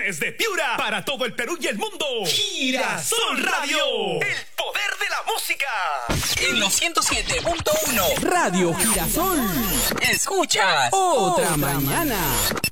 Desde Piura, para todo el Perú y el mundo. Girasol Radio. El poder de la música. En los 107.1 Radio Girasol. Escuchas Otra mañana.